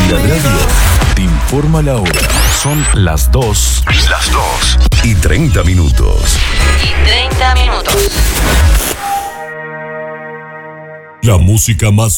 La radio te informa la hora. Son las 2. Las 2:30. Y 30 minutos. La música más